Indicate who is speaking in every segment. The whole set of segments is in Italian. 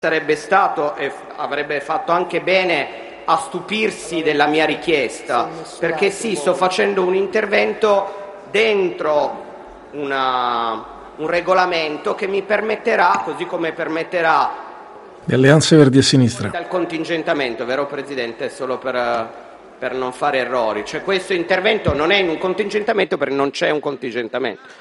Speaker 1: sarebbe stato e avrebbe fatto anche bene a stupirsi della mia richiesta, perché sì, sto facendo un intervento dentro un regolamento che mi permetterà, così come permetterà
Speaker 2: di Alleanza Verdi e Sinistra,
Speaker 1: dal contingentamento, vero Presidente? Solo per non fare errori. Cioè, questo intervento non è in un contingentamento perché non c'è un contingentamento.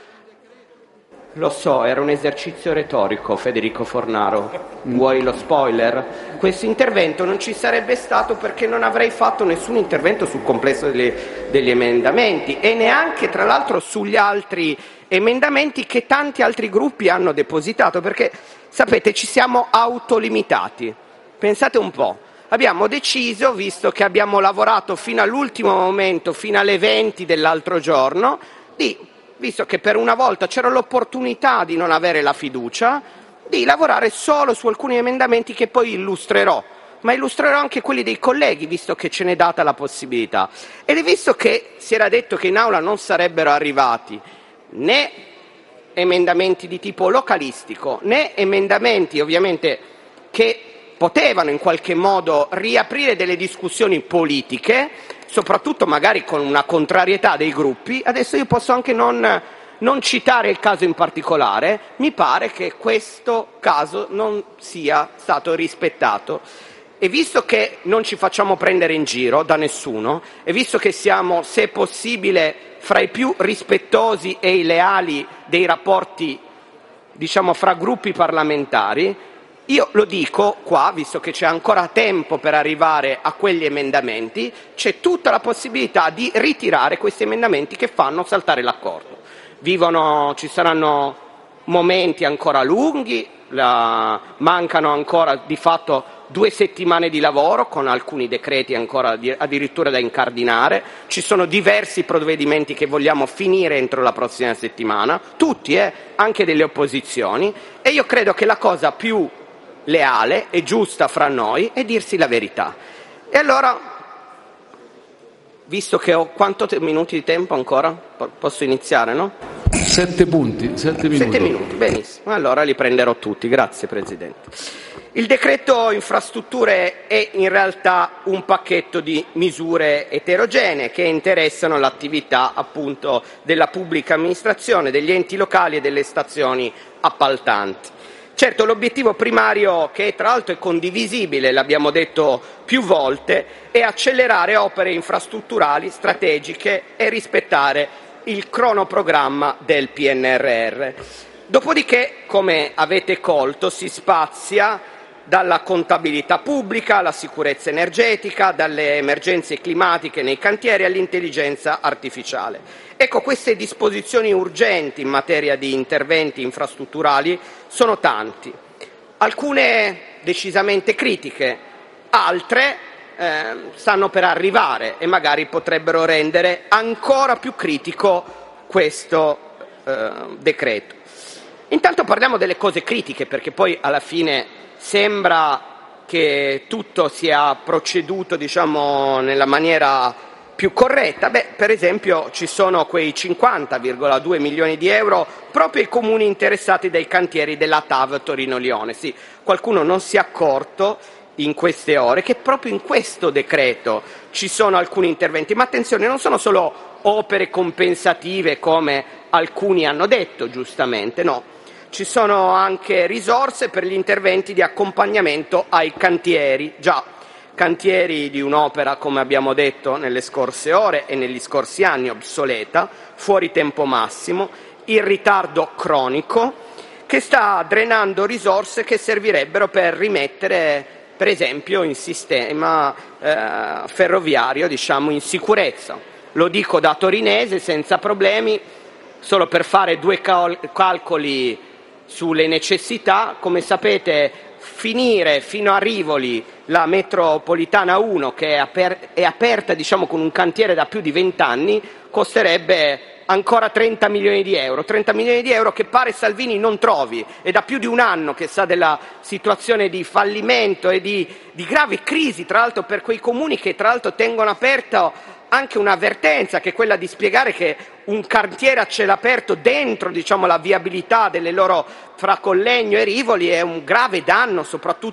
Speaker 1: Lo so, era un esercizio retorico, Federico Fornaro. Vuoi lo spoiler? Questo intervento non ci sarebbe stato perché non avrei fatto nessun intervento sul complesso degli emendamenti e neanche, tra l'altro, sugli altri emendamenti che tanti altri gruppi hanno depositato, perché, sapete, ci siamo autolimitati. Pensate un po'. Abbiamo deciso, visto che abbiamo lavorato fino all'ultimo momento, fino alle 20 dell'altro giorno, visto che per una volta c'era l'opportunità di non avere la fiducia, di lavorare solo su alcuni emendamenti che poi illustrerò, ma illustrerò anche quelli dei colleghi, visto che ce n'è data la possibilità. Ed è visto che si era detto che in aula non sarebbero arrivati né emendamenti di tipo localistico, né emendamenti ovviamente che potevano in qualche modo riaprire delle discussioni politiche, soprattutto magari con una contrarietà dei gruppi. Adesso io posso anche non citare il caso in particolare, mi pare che questo caso non sia stato rispettato. E visto che non ci facciamo prendere in giro da nessuno, e visto che siamo, se possibile, fra i più rispettosi e i leali dei rapporti, diciamo, fra gruppi parlamentari, io lo dico qua, visto che c'è ancora tempo per arrivare a quegli emendamenti, c'è tutta la possibilità di ritirare questi emendamenti che fanno saltare l'accordo. Ci saranno momenti ancora lunghi, mancano ancora di fatto 2 settimane di lavoro con alcuni decreti ancora addirittura da incardinare, ci sono diversi provvedimenti che vogliamo finire entro la prossima settimana, tutti, anche delle opposizioni, e io credo che la cosa più leale e giusta fra noi è dirsi la verità. E allora, visto che ho quanto minuti di tempo ancora? Posso iniziare, no?
Speaker 3: 7 minuti.
Speaker 1: 7 minuti, benissimo. Allora li prenderò tutti, grazie Presidente. Il decreto infrastrutture è in realtà un pacchetto di misure eterogenee che interessano l'attività appunto della pubblica amministrazione, degli enti locali e delle stazioni appaltanti. Certo, l'obiettivo primario, che tra l'altro è condivisibile, l'abbiamo detto più volte, è accelerare opere infrastrutturali strategiche e rispettare il cronoprogramma del PNRR. Dopodiché, come avete colto, si spazia dalla contabilità pubblica alla sicurezza energetica, dalle emergenze climatiche nei cantieri all'intelligenza artificiale. Ecco, queste disposizioni urgenti in materia di interventi infrastrutturali sono tanti, alcune decisamente critiche, altre stanno per arrivare e magari potrebbero rendere ancora più critico questo decreto. Intanto parliamo delle cose critiche, perché poi alla fine sembra che tutto sia proceduto, diciamo, nella maniera più corretta. Per esempio ci sono quei 50,2 milioni di euro proprio ai comuni interessati dai cantieri della TAV Torino-Lione. Sì, qualcuno non si è accorto in queste ore che proprio in questo decreto ci sono alcuni interventi, ma attenzione, non sono solo opere compensative come alcuni hanno detto giustamente, no. Ci sono anche risorse per gli interventi di accompagnamento ai cantieri, già cantieri di un'opera, come abbiamo detto nelle scorse ore e negli scorsi anni, obsoleta, fuori tempo massimo, in ritardo cronico, che sta drenando risorse che servirebbero per rimettere, per esempio, il sistema ferroviario, diciamo, in sicurezza. Lo dico da torinese senza problemi, solo per fare 2 calcoli sulle necessità. Come sapete, finire fino a Rivoli la metropolitana 1, che è aperta, diciamo, con un cantiere da più di 20 anni, costerebbe ancora 30 milioni di euro. 30 milioni di euro che pare Salvini non trovi, è da più di un anno che sa della situazione di fallimento e di grave crisi, tra l'altro per quei comuni che tra l'altro tengono aperto anche un'avvertenza, che è quella di spiegare che un cantiere a cielo aperto dentro, diciamo, la viabilità delle loro fra Collegno e Rivoli è un grave danno soprattutto